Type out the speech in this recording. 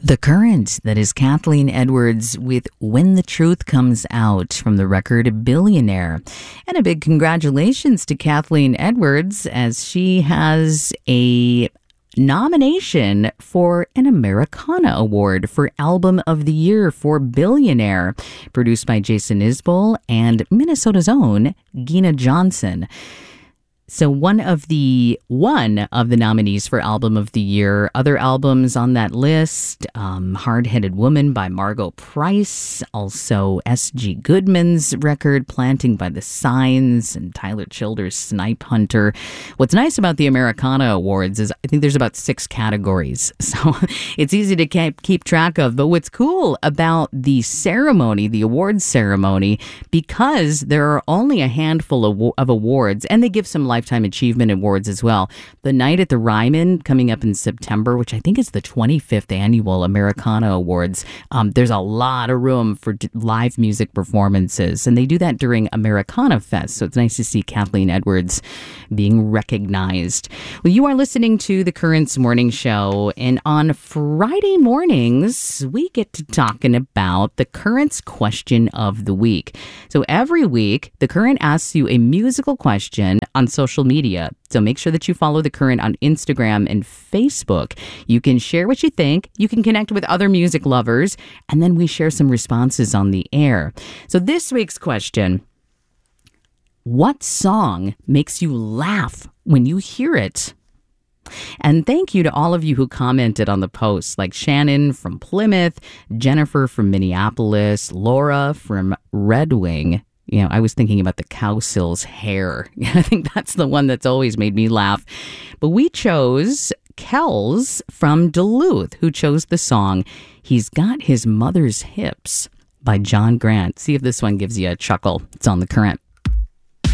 The Current, that is Kathleen Edwards with When the Truth Comes Out from the record Billionaire. And a big congratulations to Kathleen Edwards as she has a nomination for an Americana Award for Album of the Year for Billionaire, produced by Jason Isbell and Minnesota's own Gina Johnson. So one of the nominees for Album of the Year, other albums on that list, Hard-Headed Woman by Margo Price, also S.G. Goodman's record, Planting by the Signs, and Tyler Childers' Snipe Hunter. What's nice about the Americana Awards is I think there's about 6 categories, so it's easy to keep track of. But what's cool about the ceremony, the awards ceremony, because there are only a handful of awards, and they give some Lifetime Achievement Awards as well. The night at the Ryman coming up in September, which I think is the 25th annual Americana Awards, there's a lot of room for live music performances, and they do that during Americana Fest, so it's nice to see Kathleen Edwards being recognized. Well, you are listening to The Current's Morning Show, and on Friday mornings, we get to talking about The Current's Question of the Week. So every week, The Current asks you a musical question on social media. So make sure that you follow The Current on Instagram and Facebook. You can share what you think. You can connect with other music lovers. And then we share some responses on the air. So this week's question: what song makes you laugh when you hear it? And thank you to all of you who commented on the post, like Shannon from Plymouth, Jennifer from Minneapolis, Laura from Red Wing. You know, I was thinking about the Cowsills hair. I think that's the one that's always made me laugh. But we chose Kells from Duluth, who chose the song He's Got His Mother's Hips by John Grant. See if this one gives you a chuckle. It's on The Current.